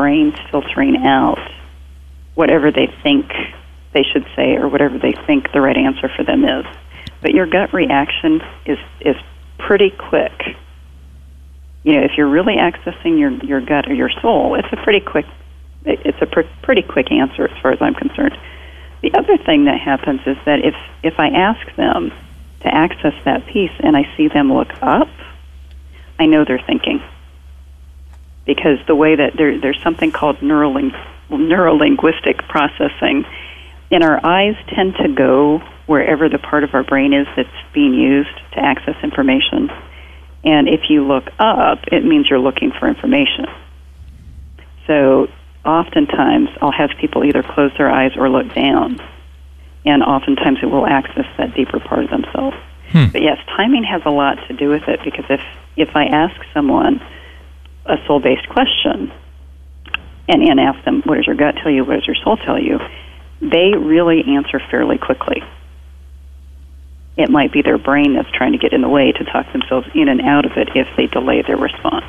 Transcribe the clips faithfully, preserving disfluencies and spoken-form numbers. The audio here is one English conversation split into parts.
brain's filtering out whatever they think they should say or whatever they think the right answer for them is. But your gut reaction is is pretty quick. You know, if you're really accessing your, your gut or your soul, it's a pretty quick it's a pr- pretty quick answer as far as I'm concerned. The other thing that happens is that if if I ask them to access that piece and I see them look up, I know they're thinking. Because the way that there, there's something called neuroling, neurolinguistic processing, and our eyes tend to go wherever the part of our brain is that's being used to access information. And if you look up, it means you're looking for information. So oftentimes I'll have people either close their eyes or look down, and oftentimes it will access that deeper part of themselves. Hmm. But yes, timing has a lot to do with it, because if, if I ask someone a soul-based question and, and ask them, what does your gut tell you, what does your soul tell you, they really answer fairly quickly. It might be their brain that's trying to get in the way to talk themselves in and out of it if they delay their response.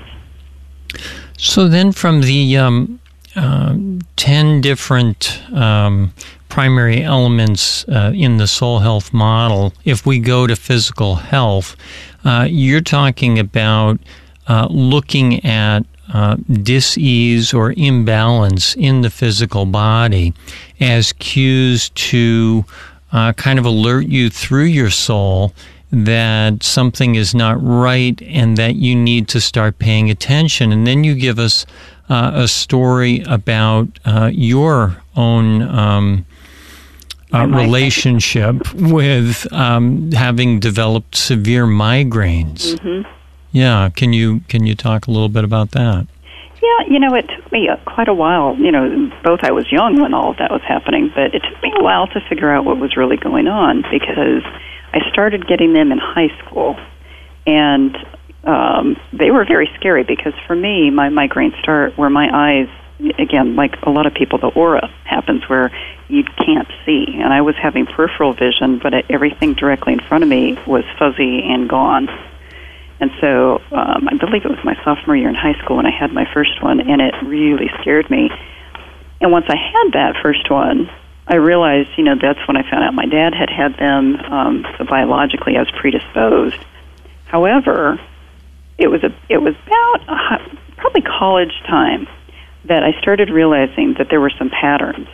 So then from the um, uh, ten different um, primary elements uh, in the soul health model, if we go to physical health, uh, you're talking about uh, looking at uh, dis-ease or imbalance in the physical body as cues to uh, kind of alert you through your soul that something is not right and that you need to start paying attention. And then you give us uh, a story about uh, your own um, uh, relationship with um, having developed severe migraines. Mm-hmm. Yeah, can you can you talk a little bit about that? Yeah, you know, it took me uh, quite a while. You know, both I was young when all of that was happening, but it took me a while to figure out what was really going on, because I started getting them in high school, and um, they were very scary, because for me, my migraines start where my eyes, again, like a lot of people, the aura happens where you can't see, and I was having peripheral vision, but everything directly in front of me was fuzzy and gone. And so um, I believe it was my sophomore year in high school when I had my first one, and it really scared me. And once I had that first one, I realized, you know, that's when I found out my dad had had them, um, so biologically I was predisposed. However, it was a, it was about uh, probably college time that I started realizing that there were some patterns,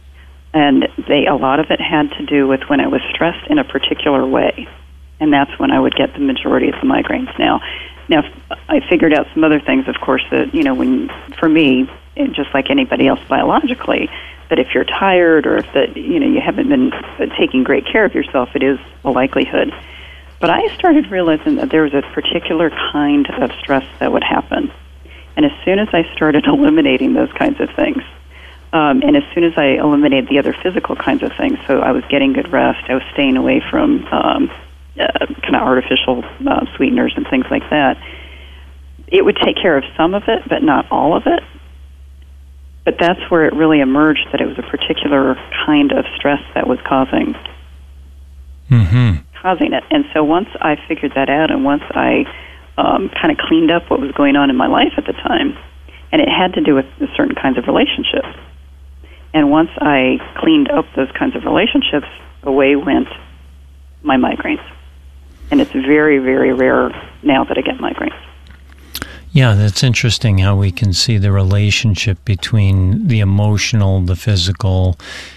and they a lot of it had to do with when I was stressed in a particular way, and that's when I would get the majority of the migraines. Now, now I figured out some other things, of course, that, you know, when for me, just like anybody else biologically, that if you're tired or if that, you know, you haven't been taking great care of yourself, it is a likelihood. But I started realizing that there was a particular kind of stress that would happen. And as soon as I started eliminating those kinds of things, um, and as soon as I eliminated the other physical kinds of things, so I was getting good rest, I was staying away from um, uh, kind of artificial uh, sweeteners and things like that, it would take care of some of it, but not all of it. But that's where it really emerged that it was a particular kind of stress that was causing mm-hmm. causing it. And so once I figured that out, and once I um, kind of cleaned up what was going on in my life at the time, and it had to do with certain kinds of relationships. And once I cleaned up those kinds of relationships, away went my migraines. And it's very, very rare now that I get migraines. Yeah, that's interesting how we can see the relationship between the emotional, the physical,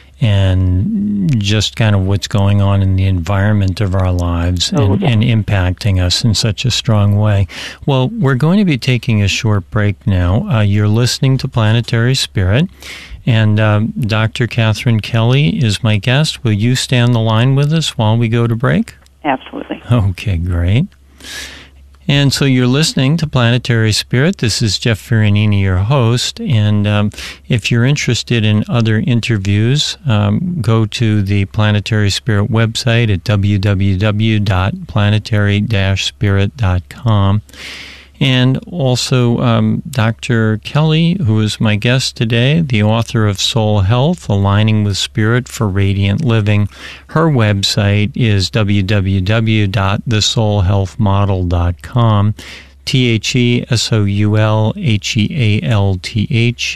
and just kind of what's going on in the environment of our lives and, oh, yeah. and impacting us in such a strong way. Well, we're going to be taking a short break now. Uh, you're listening to Planetary Spirit, and um, Doctor Catherine Kelly is my guest. Will you stay on the line with us while we go to break? Absolutely. Okay, great. And so you're listening to Planetary Spirit. This is Jeff Ferranini, your host. And um, if you're interested in other interviews, um, go to the Planetary Spirit website at w w w dot planetary dash spirit dot com. And also um, Doctor Kelly, who is my guest today, the author of Soul Health, Aligning with Spirit for Radiant Living. Her website is w w w dot the soul health model dot com, T H E S O U L H E A L T H